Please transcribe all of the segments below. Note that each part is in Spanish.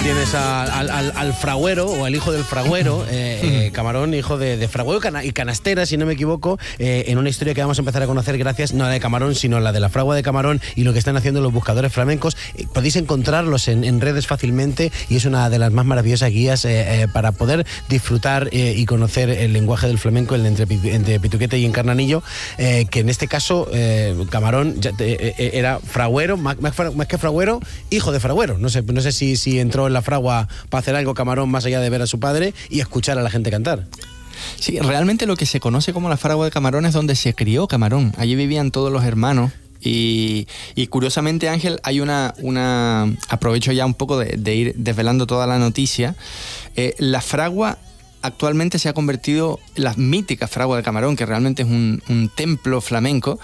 Tienes al fragüero o al hijo del fragüero, Camarón, hijo de fragüero y canastera, si no me equivoco, en una historia que vamos a empezar a conocer gracias no a la de Camarón, sino a la de la fragua de Camarón y lo que están haciendo los buscadores flamencos. Podéis encontrarlos en redes fácilmente y es una de las más maravillosas guías para poder disfrutar y conocer el lenguaje del flamenco, el entre Pituquete y Encarnanillo, que en este caso Camarón era fragüero, más que fragüero, hijo de fragüero. No sé si entró en la fragua para hacer algo Camarón más allá de ver a su padre y escuchar a la gente cantar. Sí, realmente lo que se conoce como la fragua de Camarón es donde se crió Camarón. Allí vivían todos los hermanos y curiosamente, Ángel, hay aprovecho ya un poco de ir desvelando toda la noticia. La fragua actualmente se ha convertido en la mítica fragua de Camarón, que realmente es un templo flamenco.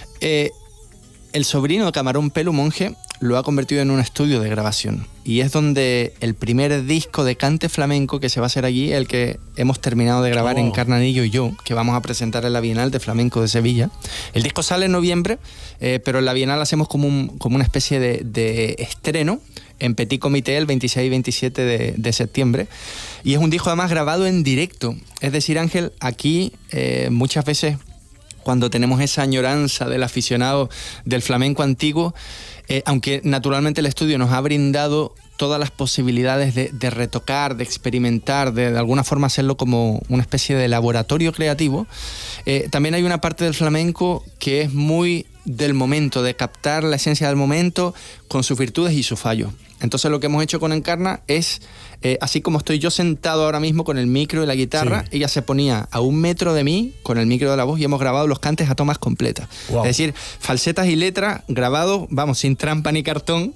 El sobrino de Camarón, Pelu Monge, lo ha convertido en un estudio de grabación y es donde el primer disco de cante flamenco que se va a hacer allí, el que hemos terminado de grabar Encarnanillo y yo, que vamos a presentar en la Bienal de Flamenco de Sevilla. El disco sale en noviembre, pero en la Bienal hacemos como una especie de estreno en Petit Comité el 26 y 27 de septiembre, y es un disco además grabado en directo. Es decir, Ángel, aquí muchas veces cuando tenemos esa añoranza del aficionado del flamenco antiguo, aunque naturalmente el estudio nos ha brindado todas las posibilidades de retocar, de experimentar, de alguna forma hacerlo como una especie de laboratorio creativo, también hay una parte del flamenco que es muy del momento, de captar la esencia del momento con sus virtudes y sus fallos. Entonces lo que hemos hecho con Encarna es, así como estoy yo sentado ahora mismo con el micro y la guitarra, sí, ella se ponía a 1 metro de mí con el micro de la voz y hemos grabado los cantes a tomas completas. Wow. Es decir, falsetas y letras grabados, vamos, sin trampa ni cartón,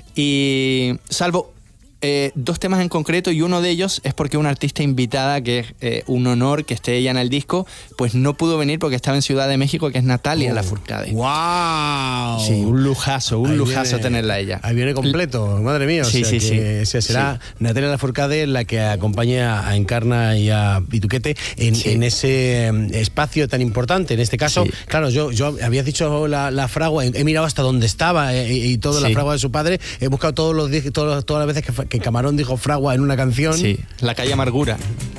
y salvo 2 temas en concreto, y uno de ellos es porque una artista invitada, que es un honor que esté ella en el disco, pues no pudo venir porque estaba en Ciudad de México, que es Natalia Lafourcade. ¡Wow! Sí, un lujazo tenerla a ella. Ahí viene completo, madre mía. Sí, será Natalia Lafourcade la que acompaña a Encarna y a Pituquete en ese espacio tan importante. En este caso, claro, yo había dicho la fragua, he mirado hasta donde estaba y toda la fragua de su padre, he buscado todas las veces que Camarón dijo fragua en una canción. Sí, La calle Amargura.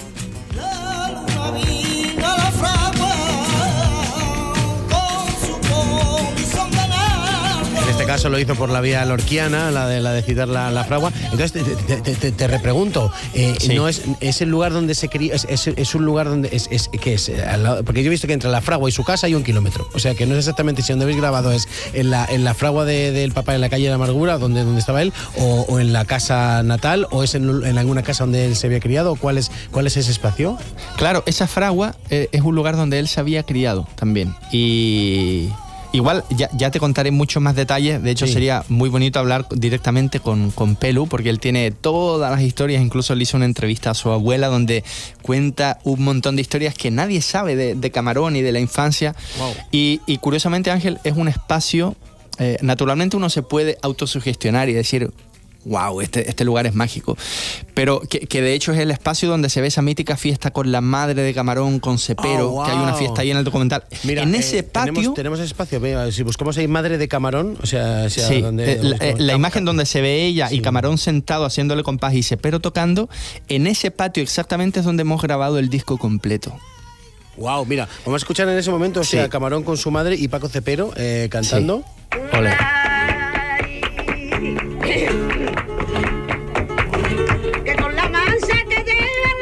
En este caso lo hizo por la vía lorquiana, la de citar la fragua. Entonces te repregunto, no es el lugar donde se cría, es un lugar donde ¿qué es? Porque yo he visto que entre la fragua y su casa hay 1 kilómetro. O sea que no es exactamente si donde habéis grabado es en la fragua del papá en la calle de la Amargura, donde estaba él, o en la casa natal, o es en alguna casa donde él se había criado. ¿Cuál es ese espacio? Claro, esa fragua es un lugar donde él se había criado también. Y igual ya te contaré muchos más detalles. De hecho, sería muy bonito hablar directamente con Pelu, porque él tiene todas las historias. Incluso le hizo una entrevista a su abuela donde cuenta un montón de historias que nadie sabe de Camarón y de la infancia. Wow. Y curiosamente, Ángel, es un espacio, naturalmente uno se puede autosugestionar y decir, wow, este lugar es mágico, pero que de hecho es el espacio donde se ve esa mítica fiesta con la madre de Camarón, con Cepero, que hay una fiesta ahí en el documental. Mira, en ese patio tenemos espacio. Si buscamos ahí madre de Camarón, o sea la imagen donde se ve ella y Camarón sentado haciéndole compás y Cepero tocando, en ese patio exactamente es donde hemos grabado el disco completo. Wow, mira, vamos a escuchar en ese momento, o sea, Camarón con su madre y Paco Cepero cantando. Ole.